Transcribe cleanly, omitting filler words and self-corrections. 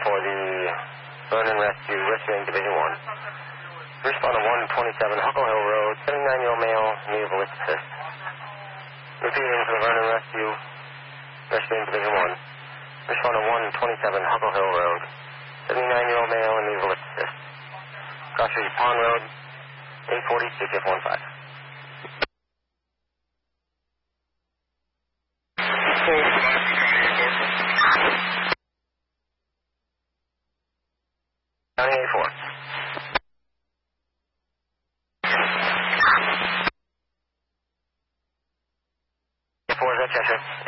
for the Vernon Rescue, Rescuing Division 1. Respond to 127 Huckle Hill Road, 79-year-old male, need of a lift assist. Repeating for the Vernon Rescue, Rescuing Division 1. Respond to 127 Huckle Hill Road, 79-year-old male, in need of a lift assist. Cross Street, Pond Road, 840, CTF-15. County 84. 4, is that Cheshire?